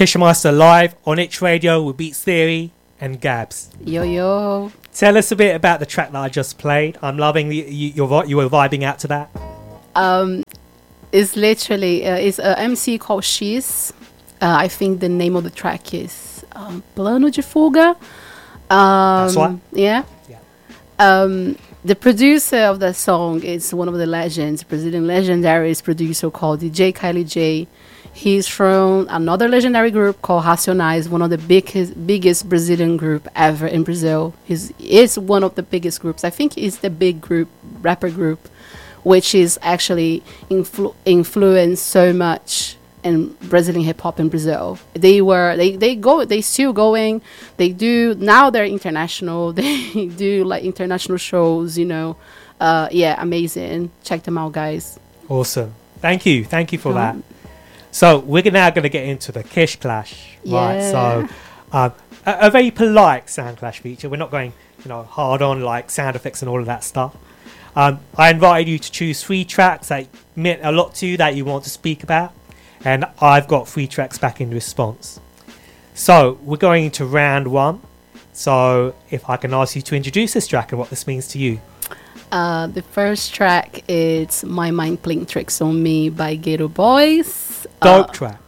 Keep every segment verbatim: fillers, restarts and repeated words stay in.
Kishmaster live on Itch Radio with Beats Theory and Gabs. Yo, yo. Tell us a bit about the track that I just played. I'm loving the, you, you're, you were vibing out to that. Um, it's literally, uh, it's an M C called X. Uh, I think the name of the track is um, Plano de Fuga. Um, That's right. Yeah. Yeah. Um, the producer of that song is one of the legends, Brazilian legendary producer called D J Kylie J. He's from another legendary group called Racionais, one of the biggest biggest Brazilian group ever in Brazil. He's is one of the biggest groups. I think it's the big group, rapper group, which is actually influ- influenced so much in Brazilian hip hop in Brazil. They were they they go they still going. They do now. They're international. They do like international shows. You know, uh, yeah, amazing. Check them out, guys. Awesome. Thank you. Thank you for Um, that. So we're now going to get into the Kish Clash, right? Yeah. So um, a, a very polite sound clash feature. We're not going, you know, hard on like sound effects and all of that stuff. Um, I invited you to choose three tracks that meant a lot to you that you want to speak about, and I've got three tracks back in response. So we're going into round one. So if I can ask you to introduce this track and what this means to you. Uh, the first track is My Mind Playing Tricks on Me by Ghetto Boys. Dope Uh, track.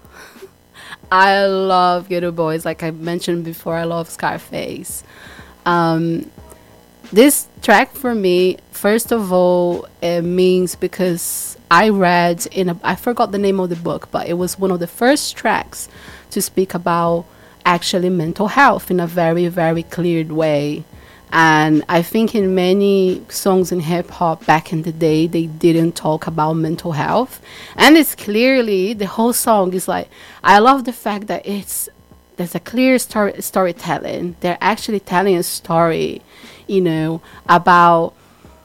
I love Ghetto Boys. Like I mentioned before, I love Scarface. Um, this track for me, first of all, it means because I read in a, I forgot the name of the book, but it was one of the first tracks to speak about actually mental health in a very, very clear way. And I think in many songs in hip hop back in the day, they didn't talk about mental health. And it's clearly, the whole song is like, I love the fact that it's, there's a clear story, storytelling. They're actually telling a story, you know, about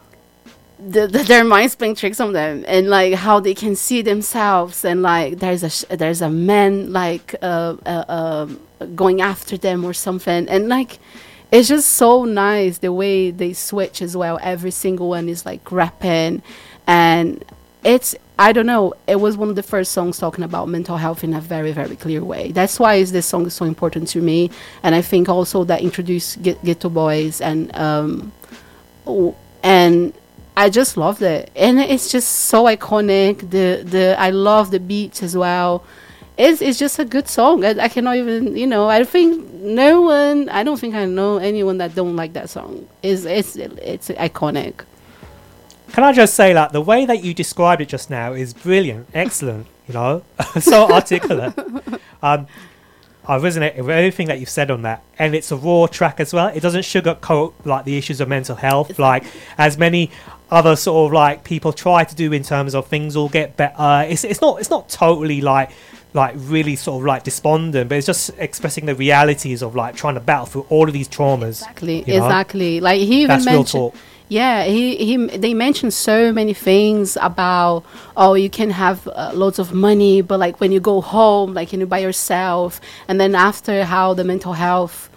the, the, their minds playing tricks on them and like how they can see themselves. And like, there's a, sh- there's a man like uh, uh, uh, going after them or something. And like, it's just so nice the way they switch as well. Every single one is like rapping, and it's, I don't know, it was one of the first songs talking about mental health in a very, very clear way. That's why is this song is so important to me. And I think also that introduced Get- Ghetto Boys, and um, oh, and I just loved it. And it's just so iconic. The the I love the beats as well. It's, it's just a good song. I, I cannot even, you know, I think no one, I don't think I know anyone that don't like that song. It's, it's, it's iconic. Can I just say, like, the way that you described it just now is brilliant, excellent, you know, so articulate. Um, I resonate with everything that you've said on that. And it's a raw track as well. It doesn't sugarcoat, like, the issues of mental health, like, as many other sort of, like, people try to do in terms of things will get better. It's, it's not, it's not totally, like, like really sort of like despondent, but it's just expressing the realities of like trying to battle through all of these traumas. Exactly, you know? exactly. Like he even That's real mentioned, talk. yeah, he, he they mentioned so many things about, oh, you can have uh, loads of money, but like when you go home, like you know, by yourself, and then after how the mental health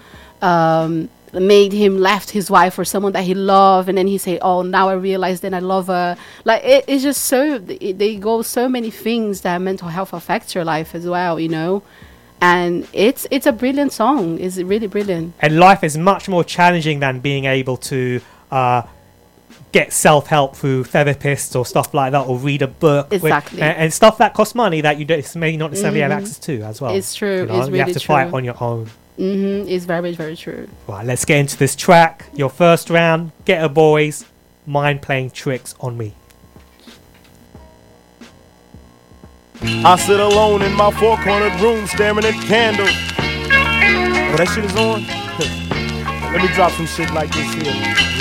um, made him left his wife for someone that he loved, and then he say, oh, now I realize then I love her. Like it, it's just so it, they go so many things that mental health affects your life as well, you know. And it's it's a brilliant song. It's really brilliant. And life is much more challenging than being able to uh, get self-help through therapists or stuff like that, or read a book. Exactly. With, and, and stuff that costs money that you don't, may not necessarily Mhm. have access to as well. It's true. You know? It's You really have to true. fight on your own. Mm-hmm. It's very, very true. Right, let's get into this track. Your first round, Ghetto Boys, Mind Playing Tricks on Me. I sit alone in my four-cornered room staring at candles. Oh, that shit is on? Let me drop some shit like this here.